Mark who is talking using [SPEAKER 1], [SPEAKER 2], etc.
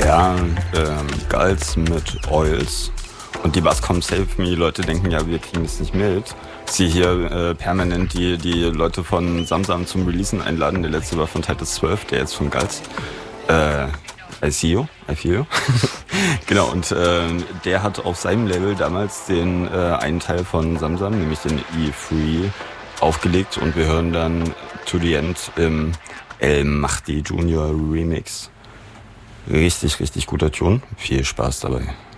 [SPEAKER 1] Ja, Gals mit Oils. Und die Bass Come Save Me, Leute denken ja, wir kriegen das nicht mit. Ich sehe hier permanent die Leute von Samsam zum Releasen einladen. Der letzte war von Titus 12, der jetzt von Gals. I feel you. Genau, und der hat auf seinem Label damals den einen Teil von Samsam, nämlich den E3, aufgelegt. Und wir hören dann To The End im El Mahdi Junior Remix. Richtig, richtig guter Tune. Viel Spaß dabei.